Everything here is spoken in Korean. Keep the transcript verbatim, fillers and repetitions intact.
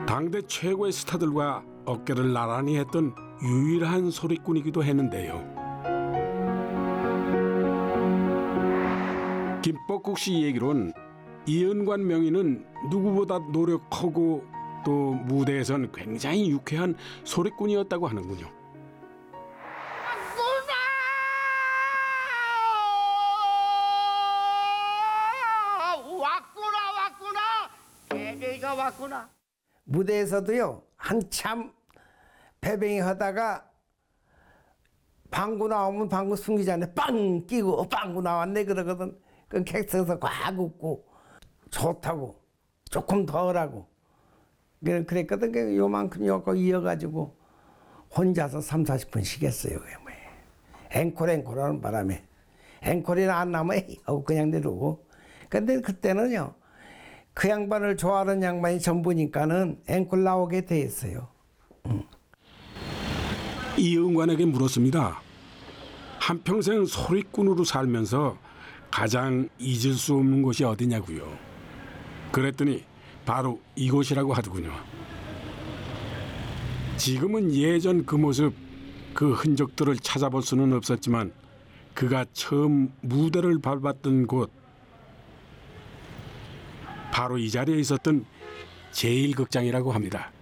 당대 최고의 스타들과 어깨를 나란히 했던 유일한 소리꾼이기도 했는데요. 김복국 씨 얘기론 이은관 명인은 누구보다 노력하고 또 무대에선 굉장히 유쾌한 소리꾼이었다고 하는군요. 왔구나 왔구나 배뱅이가 왔구나. 무대에서도요 한참 배뱅이 하다가 방구 나오면 방구 숨기지 전에 빵 끼고 방구 나왔네 그러거든. 그 객석에서 꽉 웃고 좋다고 조금 더 하라고 그랬거든. 요만큼 요거 이어가지고 혼자서 삼사십 분 쉬겠어요. 앵콜 앵콜 하는 바람에 앵콜이나 안 나면 에이 하고 그냥 내려오고. 근데 그때는요 그 양반을 좋아하는 양반이 전부니까는 앵콜 나오게 돼 있어요. 응. 이은관에게 물었습니다. 한평생 소리꾼으로 살면서 가장 잊을 수 없는 곳이 어디냐고요. 그랬더니 바로 이곳이라고 하더군요. 지금은 예전 그 모습, 그 흔적들을 찾아볼 수는 없었지만 그가 처음 무대를 밟았던 곳, 바로 이 자리에 있었던 제일극장이라고 합니다.